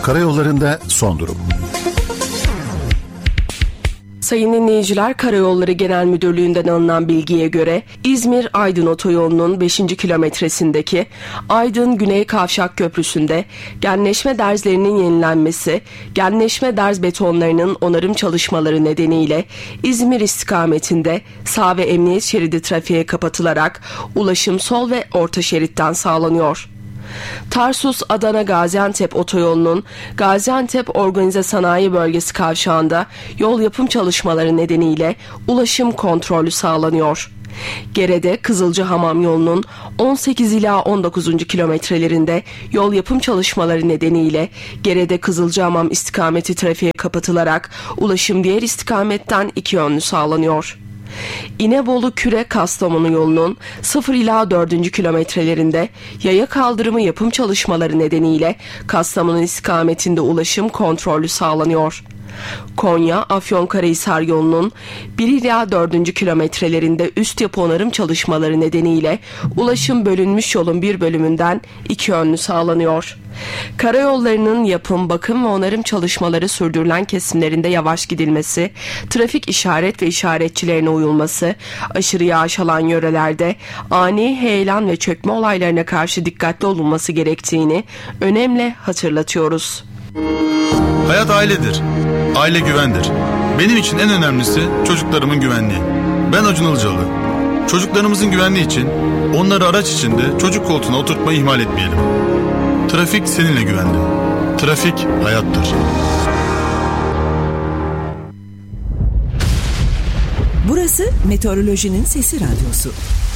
Karayollarında son durum. Sayın dinleyiciler, Karayolları Genel Müdürlüğü'nden alınan bilgiye göre İzmir-Aydın otoyolunun 5. kilometresindeki Aydın Güney Kavşak Köprüsü'nde genleşme derzlerinin yenilenmesi, genleşme derz betonlarının onarım çalışmaları nedeniyle İzmir istikametinde sağ ve emniyet şeridi trafiğe kapatılarak ulaşım sol ve orta şeritten sağlanıyor. Tarsus-Adana-Gaziantep otoyolunun Gaziantep Organize Sanayi Bölgesi kavşağında yol yapım çalışmaları nedeniyle ulaşım kontrolü sağlanıyor. Gerede Kızılcahamam yolunun 18 ila 19. kilometrelerinde yol yapım çalışmaları nedeniyle Gerede Kızılcahamam istikameti trafiğe kapatılarak ulaşım diğer istikametten iki yönlü sağlanıyor. İnebolu-Küre-Kastamonu yolunun 0 ila 4. kilometrelerinde yaya kaldırımı yapım çalışmaları nedeniyle Kastamonu istikametinde ulaşım kontrollü sağlanıyor. Konya-Afyonkarahisar yolunun 1 ila 4. kilometrelerinde üst yapı onarım çalışmaları nedeniyle ulaşım bölünmüş yolun bir bölümünden iki yönlü sağlanıyor. Karayollarının yapım, bakım ve onarım çalışmaları sürdürülen kesimlerinde yavaş gidilmesi, trafik işaret ve işaretçilerine uyulması, aşırı yağış alan yörelerde ani heyelan ve çökme olaylarına karşı dikkatli olunması gerektiğini önemli hatırlatıyoruz. Hayat ailedir. Aile güvendir. Benim için en önemlisi çocuklarımın güvenliği. Ben Acun Ilıcalı. Çocuklarımızın güvenliği için onları araç içinde çocuk koltuğuna oturtmayı ihmal etmeyelim. Trafik seninle güvenli. Trafik hayattır. Burası Meteorolojinin Sesi Radyosu.